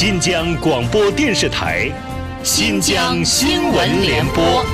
新疆广播电视台新疆新闻联播。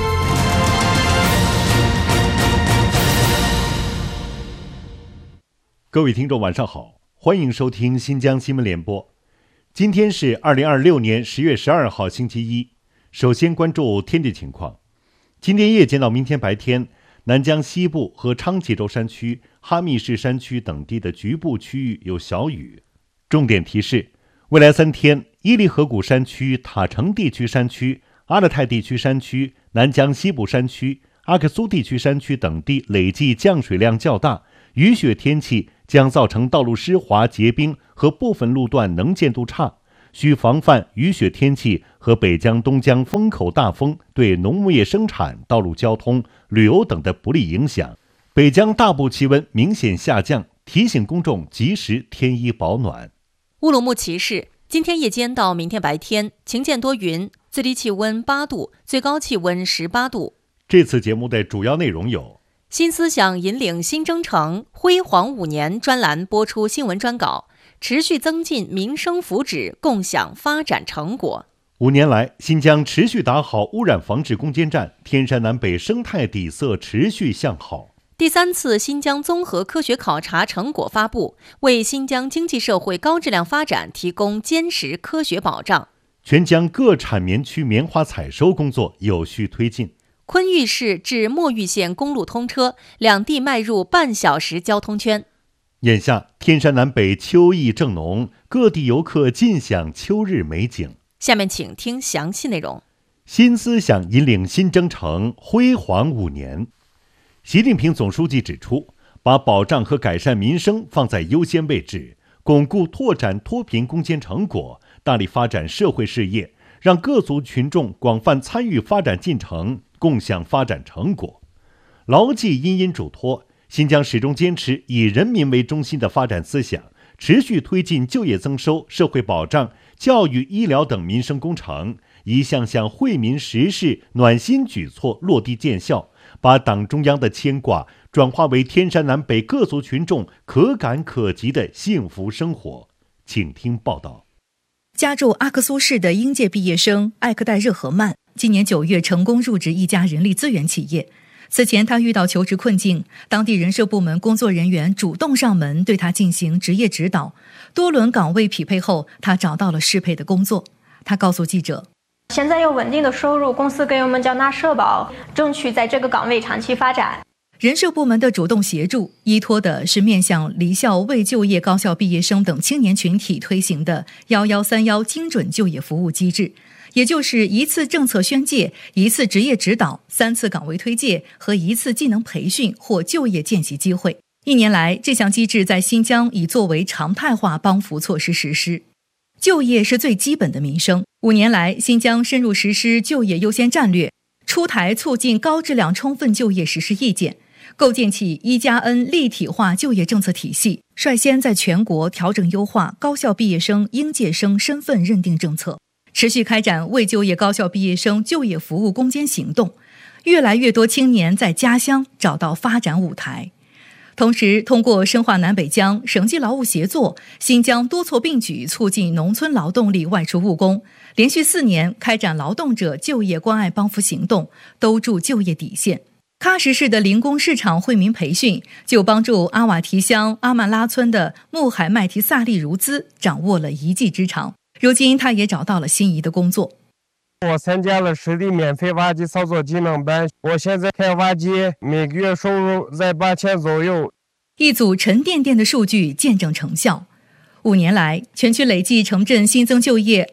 各位听众晚上好，欢迎收听新疆新闻联播。今天是2026年10月12号星期一。首先关注天气情况。今天夜间到明天白天，南疆西部和昌吉州山区、哈密市山区等地的局部区域有小雨。重点提示：未来3天，伊犁河谷山区、塔城地区山区、阿勒泰地区山区、南疆西部山区、阿克苏地区山区等地累计降水量较大，雨雪天气将造成道路湿滑结冰和部分路段能见度差，需防范雨雪天气和北疆东疆风口大风对农牧业生产、道路交通、旅游等的不利影响。北疆大部气温明显下降，提醒公众及时添衣保暖。 乌鲁木齐市今天夜间到明天白天晴间多云，最低气温8度，最高气温18度。 这次节目的主要内容有： 新思想引领新征程，辉煌5年专栏播出新闻专稿，持续增进民生福祉，共享发展成果。 5年来，新疆持续打好污染防治攻坚战，天山南北生态底色持续向好。 第3次新疆综合科学考察成果发布，为新疆经济社会高质量发展提供坚实科学保障。 全疆各产棉区棉花采收工作有序推进。 昆玉市至墨玉县公路通车，两地迈入半小时交通圈。 眼下天山南北秋意正浓，各地游客尽享秋日美景。 下面请听详细内容。 新思想引领新征程，辉煌5年。习近平总书记指出，把保障和改善民生放在优先位置，巩固拓展脱贫攻坚成果，大力发展社会事业，让各族群众广泛参与发展进程，共享发展成果。牢记殷殷嘱托，新疆始终坚持以人民为中心的发展思想，持续推进就业增收、社会保障、教育医疗等民生工程，一项项惠民实事、暖心举措落地见效，把党中央的牵挂转化为天山南北各族群众可感可及的幸福生活。请听报道。 家住阿克苏市的应届毕业生艾克代热合曼，今年9月成功入职一家人力资源企业。此前他遇到求职困境，当地人社部门工作人员主动上门对他进行职业指导，多轮岗位匹配后，他找到了适配的工作。他告诉记者， 现在有稳定的收入，公司给我们缴纳社保，争取在这个岗位长期发展。 人社部门的主动协助，依托的是面向离校未就业高校毕业生等青年群体推行的1131精准就业服务机制，也就是1次政策宣介、1次职业指导、3次岗位推介和1次技能培训或就业见习机会。1年来，这项机制在新疆已作为常态化帮扶措施实施。就业是最基本的民生。5年来，新疆深入实施就业优先战略，出台促进高质量充分就业实施意见，构建起1+N 立体化就业政策体系，率先在全国调整优化高校毕业生、应届生身份认定政策，持续开展未就业高校毕业生就业服务攻坚行动，越来越多青年在家乡找到发展舞台。同时，通过深化南北疆省际劳务协作，新疆多措并举促进农村劳动力外出务工，连续4年开展劳动者就业关爱帮扶行动，兜住就业底线。喀什市的零工市场惠民培训就帮助阿瓦提乡阿曼拉村的穆海麦提萨利如兹掌握了一技之长。如今他也找到了心仪的工作。 我参加了水利免费挖机操作技能班，我现在开挖机，每个月收入在8000左右。 一组沉甸甸的数据见证成效。5年来，全区累计城镇新增就业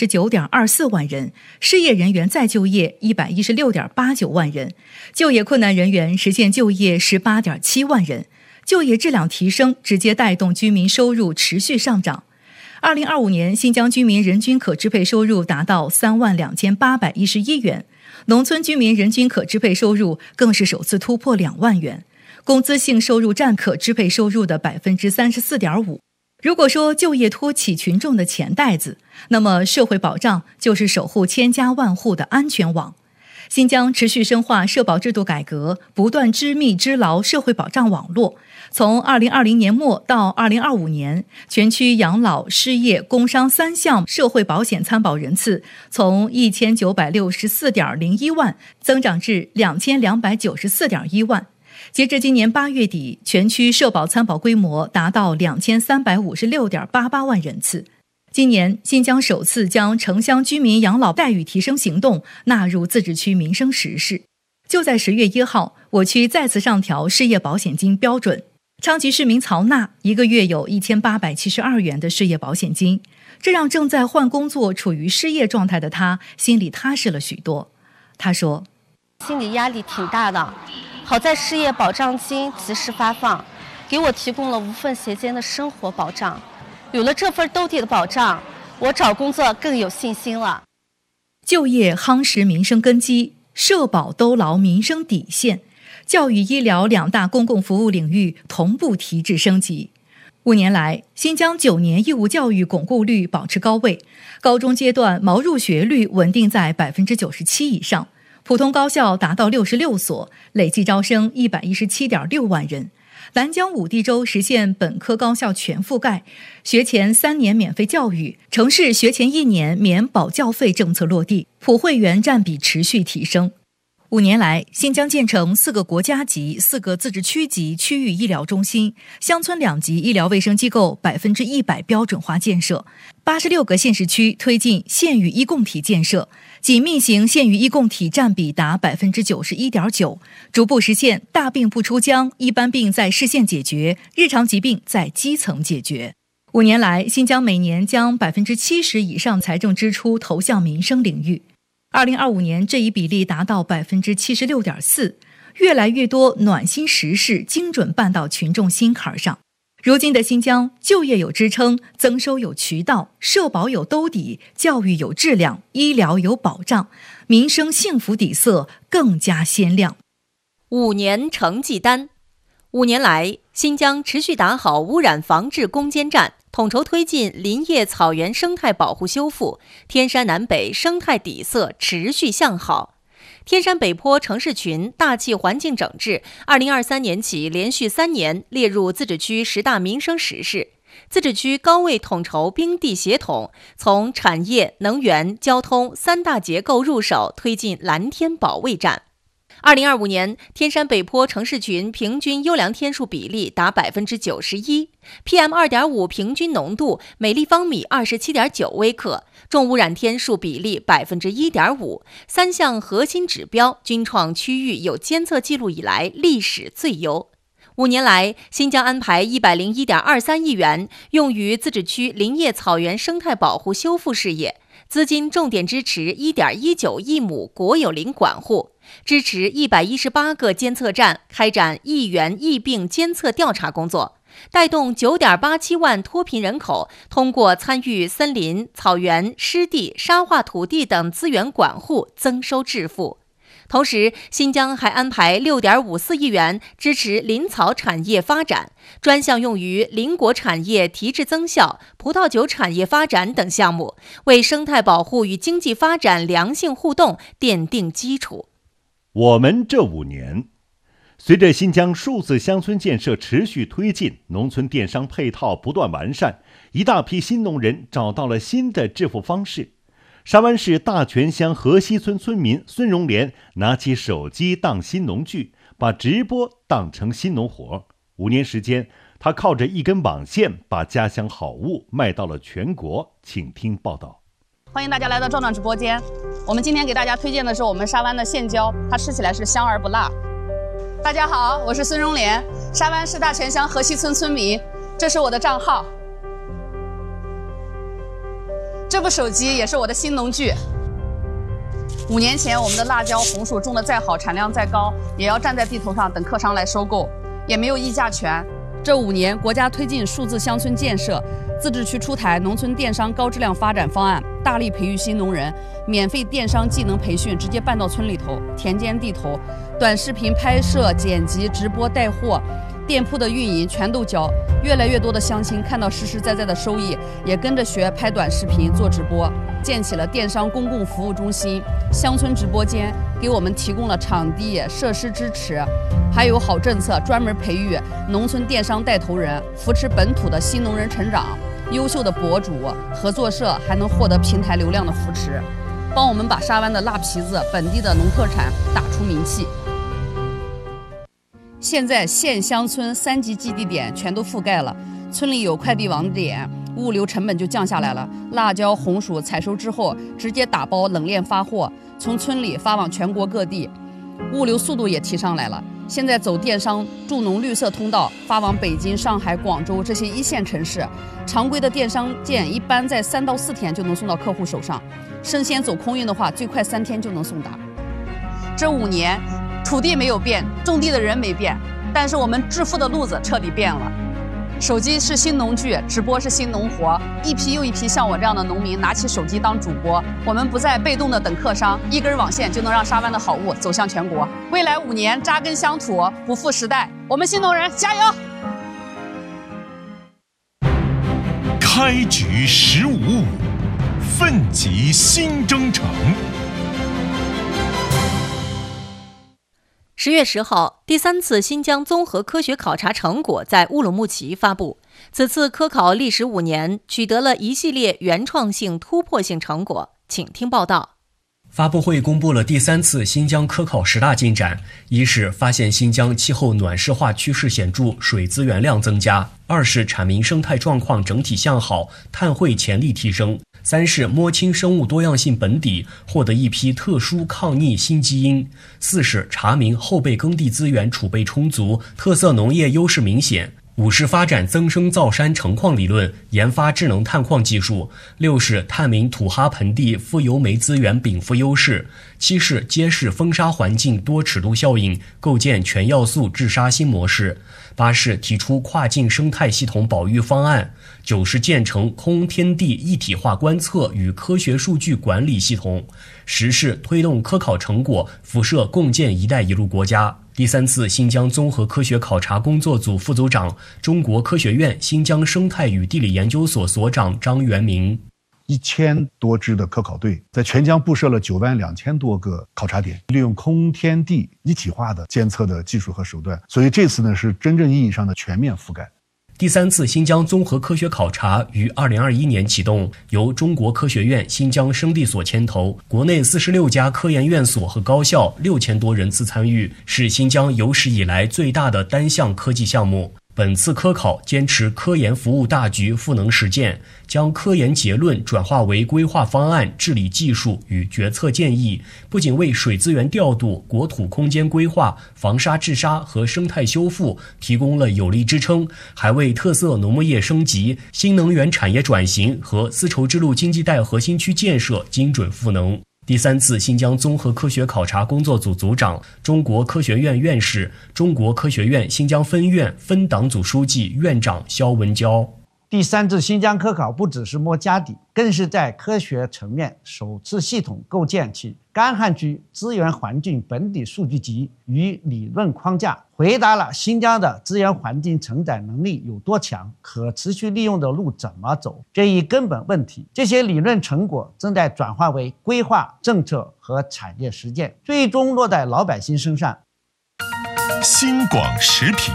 239.24万人，失业人员再就业116.89万人，就业困难人员实现就业18.7万人，就业质量提升直接带动居民收入持续上涨。2025年，新疆居民人均可支配收入达到32811元，农村居民人均可支配收入更是首次突破2万元，工资性收入占可支配收入的34.5%。如果说就业托起群众的钱袋子，那么社会保障就是守护千家万户的安全网。 新疆持续深化社保制度改革，不断织密织牢社会保障网络。从2020年末到2025年，全区养老、失业、工伤3项社会保险参保人次从1964.01万增长至2294.1万。截至今年8月底，全区社保参保规模达到2356.88万人次。今年，新疆首次将城乡居民养老待遇提升行动纳入自治区民生实事。就在10月1号，我区再次上调失业保险金标准。昌吉市民曹娜1个月有1872元的失业保险金，这让正在换工作、处于失业状态的他心里踏实了许多。他说：“ 心理压力挺大的，好在失业保障金及时发放，给我提供了无缝衔接的生活保障。有了这份兜底的保障，我找工作更有信心了。” 就业夯实民生根基，社保兜牢民生底线。教育医疗2大公共服务领域同步提质升级。5年来，新疆9年义务教育巩固率保持高位，高中阶段毛入学率稳定在97%以上，普通高校达到66所，累计招生117.6万人。南疆5地州实现本科高校全覆盖，学前3年免费教育，城市学前1年免保教费政策落地，普惠园占比持续提升。5年来，新疆建成4个国家级、4个自治区级区域医疗中心，乡村2级医疗卫生机构100%标准化建设，86个县市区推进县域医共体建设，紧密型县域医共体占比达91.9%，逐步实现大病不出疆，一般病在市县解决，日常疾病在基层解决。5年来，新疆每年将70%以上财政支出投向民生领域。2025年这一比例达到76.4%，越来越多暖心实事精准办到群众心坎上。如今的新疆，就业有支撑，增收有渠道，社保有兜底，教育有质量，医疗有保障，民生幸福底色更加鲜亮。 5年成绩单。5年来，新疆持续打好污染防治攻坚战，统筹推进林业草原生态保护修复，天山南北生态底色持续向好。天山北坡城市群大气环境整治2023年起连续3年列入自治区10大民生实事，自治区高位统筹并地协同，从产业、能源、交通3大结构入手推进蓝天保卫战。2025年，天山北坡城市群平均优良天数比例达91%， PM2.5 平均浓度每立方米27.9微克，重污染天数比例1.5%， 3项核心指标均创区域有监测记录以来历史最优。5年来，新疆安排101.23亿元用于自治区林业草原生态保护修复事业，资金重点支持1.19亿亩国有林管护，支持118个监测站开展疫源疫病监测调查工作，带动9.87万脱贫人口通过参与森林、草原、湿地、沙化土地等资源管护增收致富。同时，新疆还安排6.54亿元支持林草产业发展，专项用于林果产业提质增效、葡萄酒产业发展等项目，为生态保护与经济发展良性互动奠定基础。 我们这5年，随着新疆数字乡村建设持续推进，农村电商配套不断完善，一大批新农人找到了新的致富方式。沙湾市大泉乡河西村村民孙荣莲拿起手机当新农具，把直播当成新农活。5年时间，他靠着一根网线把家乡好物卖到了全国。请听报道。 欢迎大家来到壮壮直播间。我们今天给大家推荐的是我们沙湾的线椒，它吃起来是香而不辣。大家好，我是孙荣莲，沙湾市大泉乡河西村村民，这是我的账号。这部手机也是我的新农具。5年前，我们的辣椒、红薯种得再好，产量再高，也要站在地头上等客商来收购，也没有议价权。这5年，国家推进数字乡村建设，自治区出台农村电商高质量发展方案，大力培育新农人，免费电商技能培训直接办到村里头、田间地头，短视频拍摄、剪辑、直播带货。 店铺的运营全都教，越来越多的乡亲看到实实在在的收益，也跟着学拍短视频、做直播，建起了电商公共服务中心、乡村直播间，给我们提供了场地、设施支持，还有好政策，专门培育农村电商带头人，扶持本土的新农人成长。优秀的博主、合作社还能获得平台流量的扶持，帮我们把沙湾的辣皮子、本地的农特产打出名气。现在县乡村3级基地点全都覆盖了，村里有快递网点，物流成本就降下来了。辣椒、红薯采收之后直接打包冷链发货，从村里发往全国各地，物流速度也提上来了。现在走电商助农绿色通道，发往北京、上海、广州这些1线城市，常规的电商件一般在3到4天就能送到客户手上，生鲜走空运的话，最快3天就能送达。这5年，土地没有变，种地的人没变，但是我们致富的路子彻底变了。手机是新农具，直播是新农活，一批又一批像我这样的农民拿起手机当主播，我们不再被动的等客商，一根网线就能让沙湾的好物走向全国。未来5年扎根乡土，不负时代，我们新农人加油！ 开局15-5，奋楫新征程。 10月10号，第3次新疆综合科学考察成果在乌鲁木齐发布。此次科考历时5年，取得了一系列原创性、突破性成果。请听报道。 发布会公布了第3次新疆科考10大进展：一是发现新疆气候暖湿化趋势显著，水资源量增加；二是阐明生态状况整体向好，碳汇潜力提升；三是摸清生物多样性本底，获得一批特殊抗逆新基因；四是查明后备耕地资源储备充足，特色农业优势明显；五是发展增生造山成矿理论，研发智能探矿技术；六是探明土哈盆地富油煤资源禀赋优势；七是揭示风沙环境多尺度效应，构建全要素治沙新模式；八是提出跨境生态系统保育方案；九是建成空天地一体化观测与科学数据管理系统；十是推动科考成果辐射共建一带一路国家。第3次新疆综合科学考察工作组副组长、中国科学院新疆生态与地理研究所所长张元明 ：1000多支的科考队在全疆布设了92000多个考察点，利用空天地一体化的监测的技术和手段，所以这次呢是真正意义上的全面覆盖。 第3次新疆综合科学考察于2021年启动，由中国科学院新疆生地所牵头，国内46家科研院所和高校6000多人次参与，是新疆有史以来最大的单项科技项目。本次科考坚持科研服务大局赋能实践，将科研结论转化为规划方案、治理技术与决策建议，不仅为水资源调度、国土空间规划、防沙治沙和生态修复提供了有力支撑，还为特色农牧业升级、新能源产业转型和丝绸之路经济带核心区建设精准赋能。第3次新疆综合科学考察工作组组长、中国科学院院士、中国科学院新疆分院分党组书记、院长肖文娇。 第3次新疆科考不只是摸家底，更是在科学层面首次系统构建起干旱区资源环境本地数据集与理论框架，回答了新疆的资源环境承载能力有多强，可持续利用的路怎么走这一根本问题。这些理论成果正在转化为规划、政策和产业实践，最终落在老百姓身上。 新广时评。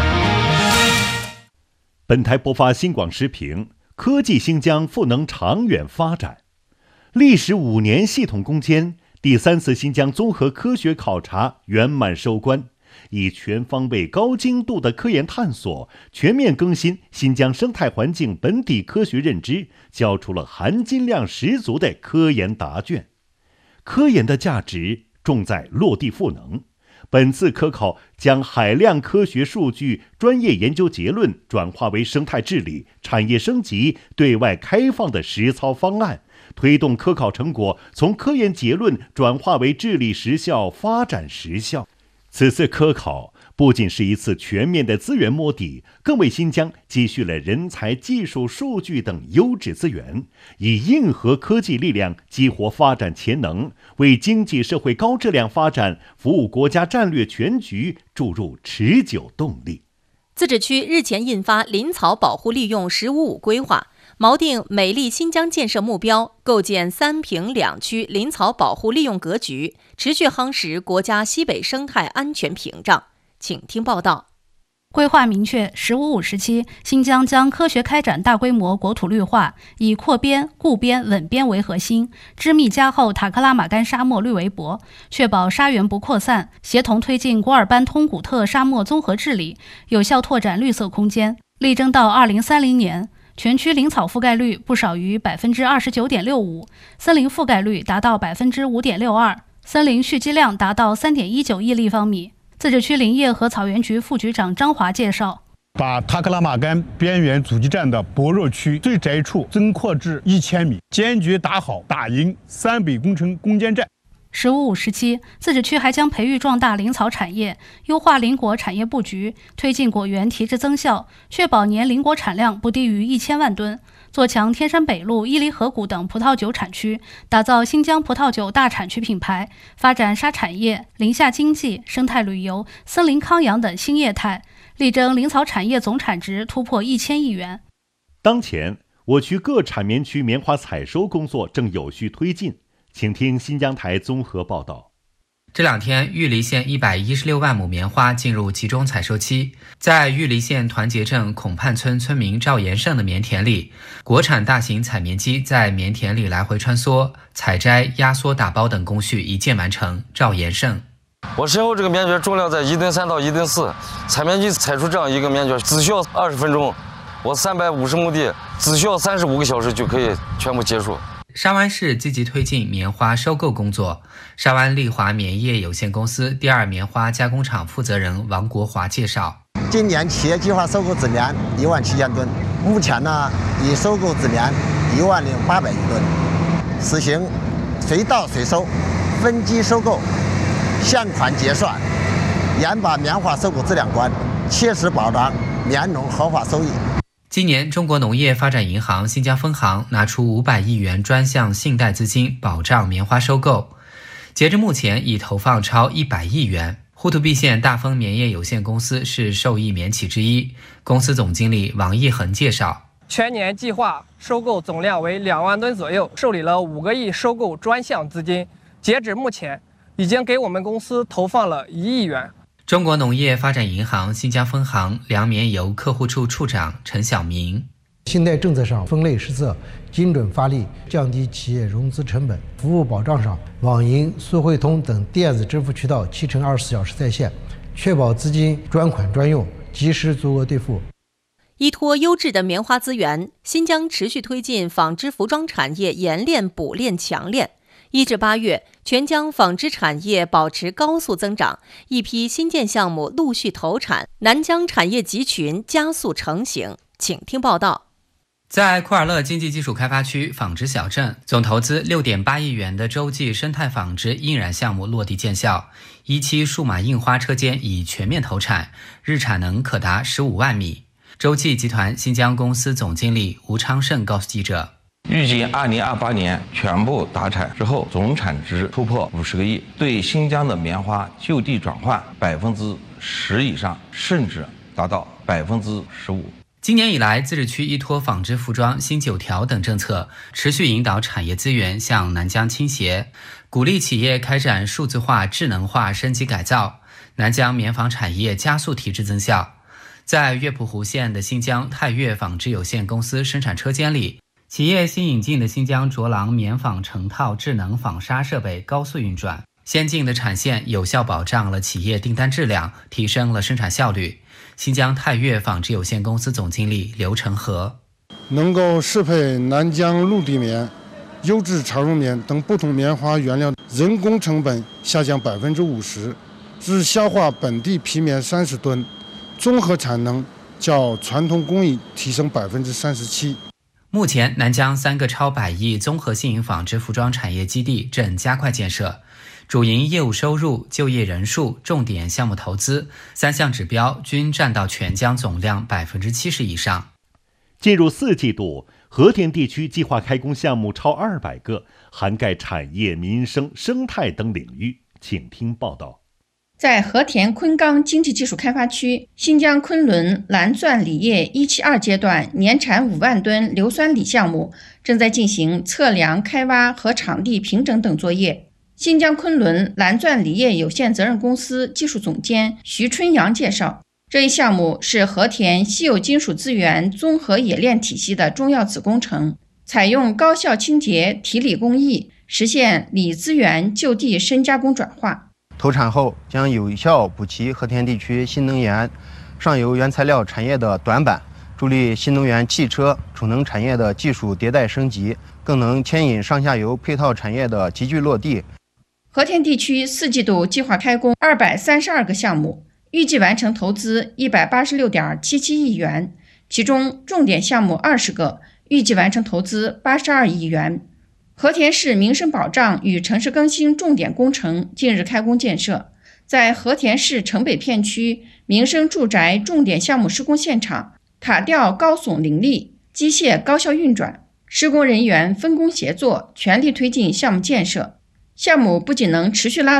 本台播发新广时评：科技新疆赋能长远发展。历时5年系统攻坚，第3次新疆综合科学考察圆满收官，以全方位高精度的科研探索，全面更新新疆生态环境本地科学认知，交出了含金量十足的科研答卷。科研的价值重在落地赋能。本次科考将海量科学数据、专业研究结论转化为生态治理、产业升级、对外开放的实操方案，推动科考成果从科研结论转化为治理实效、发展实效。此次科考不仅是一次全面的资源摸底，更为新疆积蓄了人才、技术、数据等优质资源，以硬核科技力量激活发展潜能，为经济社会高质量发展、服务国家战略全局注入持久动力。 自治区日前印发林草保护利用“15-5”规划，锚定美丽新疆建设目标，构建3平2区林草保护利用格局，持续夯实国家西北生态安全屏障。请听报道。 规划明确，“15-5”时期，新疆将科学开展大规模国土绿化，以扩边、固边、稳边为核心，织密加厚塔克拉玛干沙漠绿围脖，确保沙源不扩散，协同推进古尔班通古特沙漠综合治理，有效拓展绿色空间，力争到2030年，全区林草覆盖率不少于29.65%，森林覆盖率达到5.62%，森林蓄积量达到3.19亿立方米。自治区林业和草原局副局长张华介绍， 把塔克拉玛干边缘阻击战的薄弱区最窄处增扩至1000米，坚决打好打赢3北工程攻坚战。 “15-5”时期，自治区还将培育壮大林草产业，优化林果产业布局，推进果园提质增效，确保年林果产量不低于1000万吨，做强天山北路、伊犁河谷等葡萄酒产区，打造新疆葡萄酒大产区品牌，发展沙产业、林下经济、生态旅游、森林康养等新业态，力争林草产业总产值突破1000亿元。 当前，我区各产棉区棉花采收工作正有序推进。请听新疆台综合报道。 这两天，玉梨县116万亩棉花进入集中采收期。在玉梨县团结镇孔畔村村民赵延胜的棉田里，国产大型采棉机在棉田里来回穿梭，采摘、压缩、打包等工序一键完成。赵延胜： 我身后这个棉卷重量在1.3吨到1.4吨，采棉机采出这样一个棉卷只需要20分钟，我350亩地只需要35个小时就可以全部结束。 沙湾市积极推进棉花收购工作。沙湾丽华棉业有限公司第2棉花加工厂负责人王国华介绍， 今年企业计划收购纸棉17000吨，目前呢已收购纸棉10800余吨，实行随到随收、分机收购、现款结算，严把棉花收购质量关，切实保障棉农合法收益。 今年，中国农业发展银行新疆分行拿出500亿元专项信贷资金保障棉花收购，截至目前已投放超100亿元。呼图壁县大丰棉业有限公司是受益棉企之一，公司总经理王义恒介绍， 全年计划收购总量为2万吨左右，受理了5个亿收购专项资金，截止目前已经给我们公司投放了1亿元。 中国农业发展银行新疆分行粮棉油客户处处长陈晓明： 信贷政策上分类施策，精准发力，降低企业融资成本；服务保障上，网银、速汇通等电子支付渠道7×24小时在线，确保资金专款专用，及时足额兑付。 依托优质的棉花资源，新疆持续推进纺织服装产业研炼、补炼、强炼。1至8月，全疆纺织产业保持高速增长，一批新建项目陆续投产，南疆产业集群加速成型。请听报道。 在库尔勒经济技术开发区纺织小镇，总投资6.8亿元的洲际生态纺织印染项目落地见效，1期数码印花车间已全面投产，日产能可达15万米。洲际集团新疆公司总经理吴昌胜告诉记者， 预计2028年全部达产之后，总产值突破50个亿，对新疆的棉花就地转换10%以上，甚至达到15%。 今年以来，自治区依托纺织服装新9条等政策，持续引导产业资源向南疆倾斜，鼓励企业开展数字化、智能化升级改造，南疆棉纺产业加速提质增效。在月浦湖县的新疆泰岳纺织有限公司生产车间里，企业新引进的新疆卓廊棉纺成套智能纺纱设备高速运转，先进的产线有效保障了企业订单质量，提升了生产效率。新疆泰岳纺织有限公司总经理刘成和： 能够适配南疆陆地棉、优质长绒棉等不同棉花原料，人工成本下降50%，只消化本地皮棉30吨，综合产能较传统工艺提升37%。 目前，南疆3个超100亿综合性纺织服装产业基地正加快建设，主营业务收入、就业人数、重点项目投资3项指标均占到全疆总量70%以上。 进入4季度，和田地区计划开工项目超200个，涵盖产业、民生、生态等领域。请听报道。 在和田昆冈经济技术开发区，新疆昆仑蓝钻锂业172阶段年产5万吨硫酸锂项目正在进行测量、开挖和场地平整等作业。新疆昆仑蓝钻锂业有限责任公司技术总监徐春阳介绍，这一项目是和田稀有金属资源综合冶炼体系的重要子工程，采用高效清洁提锂工艺，实现锂资源就地深加工转化。 投产后将有效补齐和田地区新能源上游原材料产业的短板，助力新能源汽车、储能产业的技术迭代升级，更能牵引上下游配套产业的集聚落地。 和田地区4季度计划开工232个项目，预计完成投资186.77亿元，其中重点项目20个，预计完成投资82亿元。和田市民生保障与城市更新重点工程近日开工建设，在和田市城北片区民生住宅重点项目施工现场，塔吊高耸林立，机械高效运转，施工人员分工协作，全力推进项目建设。项目不仅能持续拉